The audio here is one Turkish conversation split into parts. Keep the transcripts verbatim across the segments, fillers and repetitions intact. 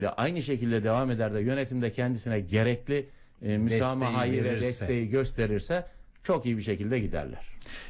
ve aynı şekilde devam eder de yönetimde kendisine gerekli e, müsamahayı ve desteği gösterirse çok iyi bir şekilde giderler.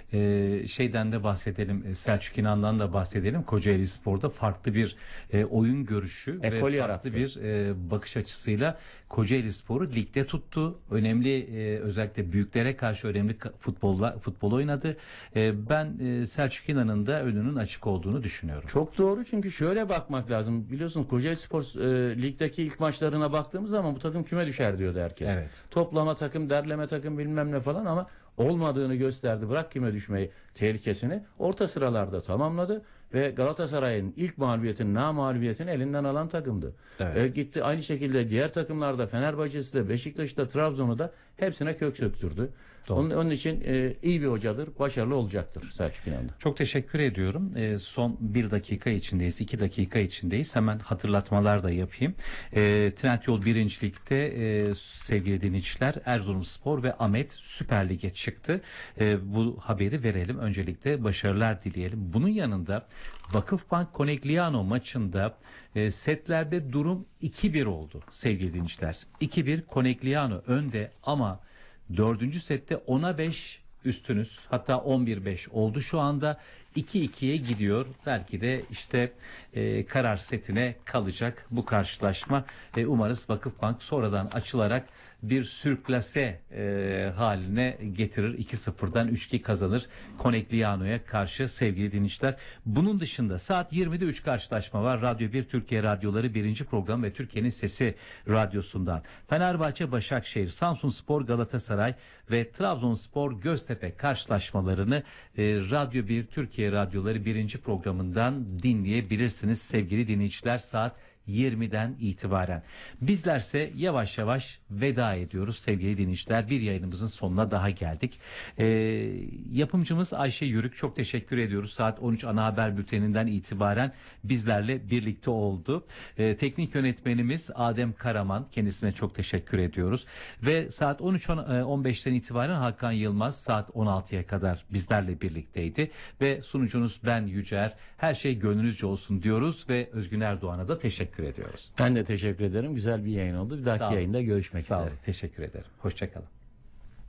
Ee, şeyden de bahsedelim, Selçuk İnan'dan da bahsedelim. Kocaeli Spor'da farklı bir e, oyun görüşü Ekol ve farklı yarattı. bir e, bakış açısıyla Kocaeli Spor'u ligde tuttu. Önemli, e, özellikle büyüklere karşı önemli futbolla futbol oynadı. E, ben e, Selçuk İnan'ın da önünün açık olduğunu düşünüyorum. Çok doğru, çünkü şöyle bakmak lazım. Biliyorsun Kocaeli Spor e, ligdeki ilk maçlarına baktığımız zaman bu takım küme düşer diyordu herkes. Evet. Toplama takım, derleme takım, bilmem ne falan, ama olmadığını gösterdi. Bırak küme düşmeyi tehlikesini. Orta sıralarda tamamladı ve Galatasaray'ın ilk mağlubiyetini, na mağlubiyetini elinden alan takımdı. Evet. E, gitti aynı şekilde diğer takımlarda, Fenerbahçe'si de, Beşiktaş'ı da, Trabzon'u da hepsine kök söktürdü. Onun, onun için e, iyi bir hocadır, başarılı olacaktır Selçuk İnan'da. Çok teşekkür ediyorum. E, son bir dakika içindeyiz, iki dakika içindeyiz. Hemen hatırlatmalar da yapayım. E, Trendyol birincilikte e, sevgili dinleyiciler, Erzurumspor ve Ahmet Süper Lig'e çıktı. E, bu haberi verelim. Öncelikle başarılar dileyelim. Bunun yanında Vakıfbank Conegliano maçında e, setlerde durum iki bir oldu sevgili dinleyiciler. iki bir Conegliano önde, ama dördüncü sette ona beş üstünüz, hatta on bir beş oldu. Şu anda iki ikiye gidiyor. Belki de işte e, karar setine kalacak bu karşılaşma. E, umarız Vakıfbank sonradan açılarak bir sürklase e, haline getirir. iki sıfırdan üç iki kazanır Conegliano'ya karşı sevgili dinleyiciler. Bunun dışında saat yirmide üç karşılaşma var. Radyo bir Türkiye Radyoları birinci program ve Türkiye'nin Sesi Radyosu'ndan. Fenerbahçe, Başakşehir, Samsunspor, Galatasaray ve Trabzonspor, Göztepe karşılaşmalarını e, Radyo bir Türkiye Radyoları birinci programından dinleyebilirsiniz sevgili dinleyiciler, saat yirmiden itibaren. Bizlerse yavaş yavaş veda ediyoruz sevgili dinleyiciler. Bir yayınımızın sonuna daha geldik. Ee, yapımcımız Ayşe Yürük, çok teşekkür ediyoruz. Saat on üç ana haber bülteninden itibaren bizlerle birlikte oldu. Ee, teknik yönetmenimiz Adem Karaman, kendisine çok teşekkür ediyoruz. Ve saat on üç on beşten itibaren Hakan Yılmaz saat on altıya kadar bizlerle birlikteydi. Ve sunucunuz ben Yücer. Her şey gönlünüzce olsun diyoruz ve Özgün Erdoğan'a da teşekkür ediyoruz. Ben de teşekkür ederim. Güzel bir yayın oldu. Bir dahaki yayında görüşmek Sağ üzere. olun. Teşekkür ederim. Hoşça kalın.